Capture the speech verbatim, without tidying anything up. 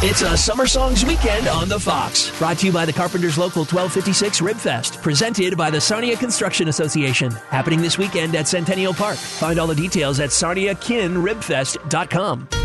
It's a Summer Songs weekend on the Fox. Brought to you by the Carpenters Local twelve fifty-six Ribfest. Presented by the Sarnia Construction Association. Happening this weekend at Centennial Park. Find all the details at sarnia kin ribfest dot com.